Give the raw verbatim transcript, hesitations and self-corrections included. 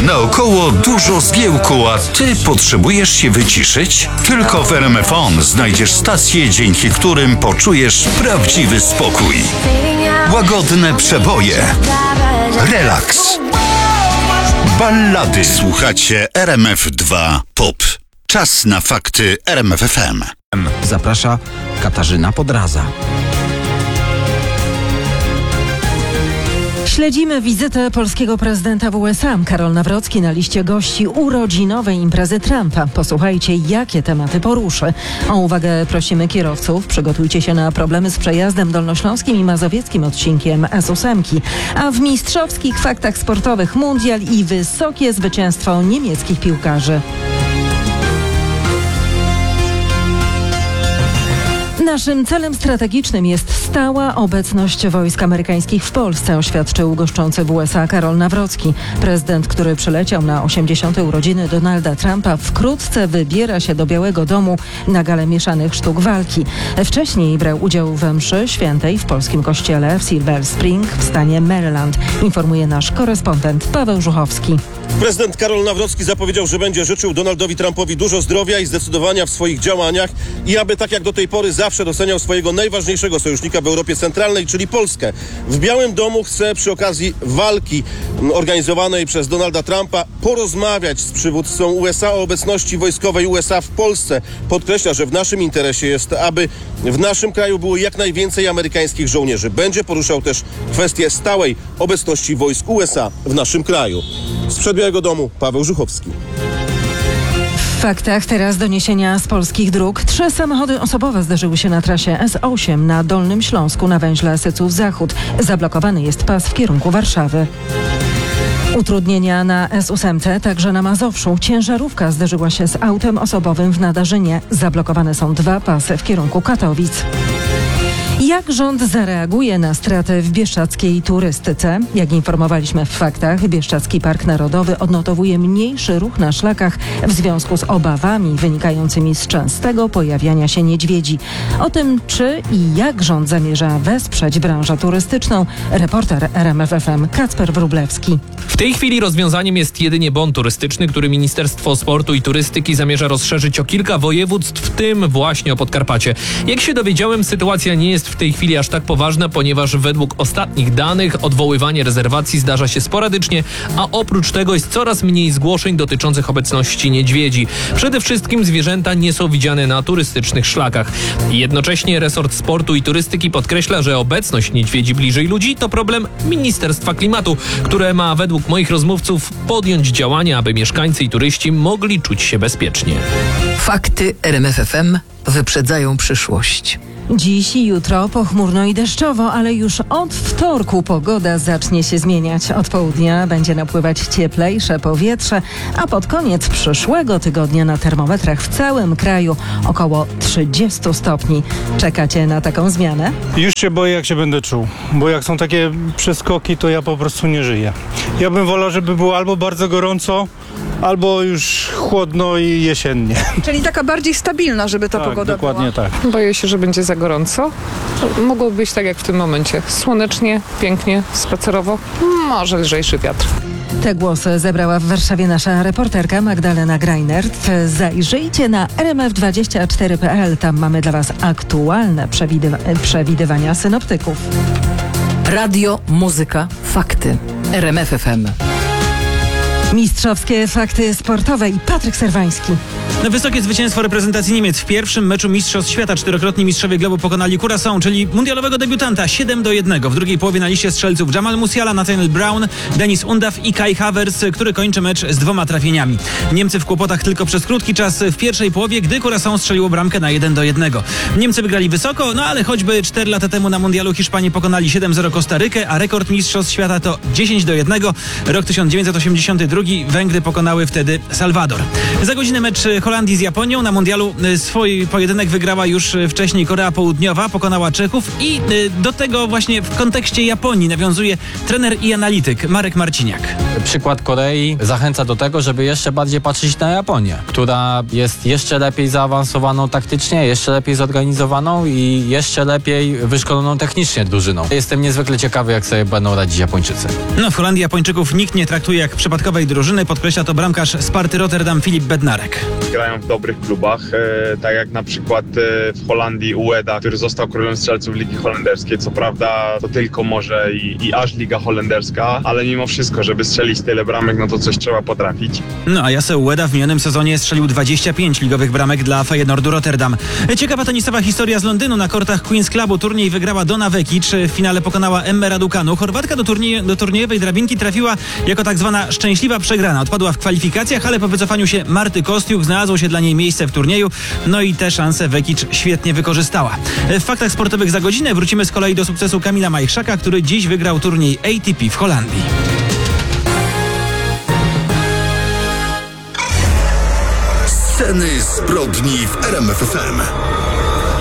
Naokoło dużo zgiełku, a ty potrzebujesz się wyciszyć? Tylko w R M F On znajdziesz stacje, dzięki którym poczujesz prawdziwy spokój. Łagodne przeboje, relaks, ballady. Słuchacie R M F dwa Pop. Czas na fakty R M F F M. Zaprasza Katarzyna Podraza. Śledzimy wizytę polskiego prezydenta w U S A. Karol Nawrocki na liście gości urodzinowej imprezy Trumpa. Posłuchajcie, jakie tematy poruszy. O uwagę prosimy kierowców. Przygotujcie się na problemy z przejazdem dolnośląskim i mazowieckim odcinkiem S osiem. A w mistrzowskich faktach sportowych mundial i wysokie zwycięstwo niemieckich piłkarzy. Naszym celem strategicznym jest stała obecność wojsk amerykańskich w Polsce, oświadczył goszczący w U S A Karol Nawrocki. Prezydent, który przyleciał na osiemdziesiąte urodziny Donalda Trumpa, wkrótce wybiera się do Białego Domu na galę mieszanych sztuk walki. Wcześniej brał udział we mszy świętej w polskim kościele w Silver Spring w stanie Maryland, informuje nasz korespondent Paweł Żuchowski. Prezydent Karol Nawrocki zapowiedział, że będzie życzył Donaldowi Trumpowi dużo zdrowia i zdecydowania w swoich działaniach i aby tak jak do tej pory zawsze doceniał swojego najważniejszego sojusznika w Europie Centralnej, czyli Polskę. W Białym Domu chce przy okazji walki organizowanej przez Donalda Trumpa porozmawiać z przywódcą U S A o obecności wojskowej U S A w Polsce. Podkreśla, że w naszym interesie jest, aby w naszym kraju było jak najwięcej amerykańskich żołnierzy. Będzie poruszał też kwestię stałej obecności wojsk U S A w naszym kraju. Sprzed Białego Domu Paweł Żuchowski. W faktach teraz doniesienia z polskich dróg. Trzy samochody osobowe zdarzyły się na trasie S osiem na Dolnym Śląsku na węźle Syców-Zachód. Zablokowany jest pas w kierunku Warszawy. Utrudnienia na S osiem, także na Mazowszu. Ciężarówka zderzyła się z autem osobowym w Nadarzynie. Zablokowane są dwa pasy w kierunku Katowic. Jak rząd zareaguje na straty w bieszczadzkiej turystyce? Jak informowaliśmy w faktach, Bieszczadzki Park Narodowy odnotowuje mniejszy ruch na szlakach w związku z obawami wynikającymi z częstego pojawiania się niedźwiedzi. O tym, czy i jak rząd zamierza wesprzeć branżę turystyczną, reporter R M F F M Kacper Wróblewski. W tej chwili rozwiązaniem jest jedynie bon turystyczny, który Ministerstwo Sportu i Turystyki zamierza rozszerzyć o kilka województw, w tym właśnie o Podkarpacie. Jak się dowiedziałem, sytuacja nie jest w tej chwili aż tak poważna, ponieważ według ostatnich danych odwoływanie rezerwacji zdarza się sporadycznie, a oprócz tego jest coraz mniej zgłoszeń dotyczących obecności niedźwiedzi. Przede wszystkim zwierzęta nie są widziane na turystycznych szlakach. Jednocześnie resort sportu i turystyki podkreśla, że obecność niedźwiedzi bliżej ludzi to problem Ministerstwa Klimatu, które ma według moich rozmówców podjąć działania, aby mieszkańcy i turyści mogli czuć się bezpiecznie. Fakty R M F F M wyprzedzają przyszłość. Dziś i jutro pochmurno i deszczowo, ale już od wtorku pogoda zacznie się zmieniać. Od południa będzie napływać cieplejsze powietrze, a pod koniec przyszłego tygodnia na termometrach w całym kraju około trzydzieści stopni. Czekacie na taką zmianę? Już się boję, jak się będę czuł, bo jak są takie przeskoki, to ja po prostu nie żyję. Ja bym wolał, żeby było albo bardzo gorąco, albo już chłodno i jesiennie. Czyli taka bardziej stabilna, żeby ta tak, pogoda dokładnie była. tak. Boję się, że będzie za gorąco. Mogło być tak jak w tym momencie. Słonecznie, pięknie, spacerowo, może lżejszy wiatr. Te głosy zebrała w Warszawie nasza reporterka Magdalena Greinert. Zajrzyjcie na R M F dwadzieścia cztery kropka p l. Tam mamy dla Was aktualne przewidywa- przewidywania synoptyków. Radio, muzyka, fakty. R M F F M. Mistrzowskie fakty sportowe i Patryk Serwański. Wysokie zwycięstwo reprezentacji Niemiec w pierwszym meczu Mistrzostw Świata. Czterokrotni mistrzowie globu pokonali Curaçao, czyli mundialowego debiutanta, siedem do jednego. W drugiej połowie na liście strzelców Jamal Musiala, Nathaniel Brown, Denis Undaw i Kai Havertz, który kończy mecz z dwoma trafieniami. Niemcy w kłopotach tylko przez krótki czas w pierwszej połowie, gdy Curaçao strzeliło bramkę na jeden do jednego. Niemcy wygrali wysoko, no ale choćby cztery lata temu na mundialu Hiszpanii pokonali siedem zero Kostarykę, a rekord Mistrzostw Świata to dziesięć do jednego. Rok tysiąc dziewięćset osiemdziesiąty drugi. Węgry pokonały wtedy Salwador. Za godzinę mecz Holandii z Japonią. Na mundialu swój pojedynek wygrała już wcześniej Korea Południowa, pokonała Czechów i do tego właśnie w kontekście Japonii nawiązuje trener i analityk Marek Marciniak. Przykład Korei zachęca do tego, żeby jeszcze bardziej patrzeć na Japonię, która jest jeszcze lepiej zaawansowaną taktycznie, jeszcze lepiej zorganizowaną i jeszcze lepiej wyszkoloną technicznie drużyną. Jestem niezwykle ciekawy, jak sobie będą radzić Japończycy. No w Holandii Japończyków nikt nie traktuje jak przypadkowej drużyny. Podkreśla to bramkarz Sparty Rotterdam Filip Bednarek. Grają w dobrych klubach, e, tak jak na przykład e, w Holandii Ueda, który został królem strzelców Ligi Holenderskiej. Co prawda to tylko może i, i aż Liga Holenderska, ale mimo wszystko, żeby strzelić tyle bramek, no to coś trzeba potrafić. No a Jase Ueda w minionym sezonie strzelił dwadzieścia pięć ligowych bramek dla Feyenoordu Rotterdam. Ciekawa tenisowa historia z Londynu. Na kortach Queen's Clubu turniej wygrała Donna Vekic. W finale pokonała Emmę Raducanu. Chorwatka do, turnieju, do turniejowej drabinki trafiła jako tak zwana szczęśliwa przegrana. Odpadła w kwalifikacjach, ale po wycofaniu się Marty Kostiuk znalazło się dla niej miejsce w turnieju. No i tę szansę Vekic świetnie wykorzystała. W faktach sportowych za godzinę wrócimy z kolei do sukcesu Kamila Majchrzaka, który dziś wygrał turniej A T P w Holandii. Sceny zbrodni w R M F F M.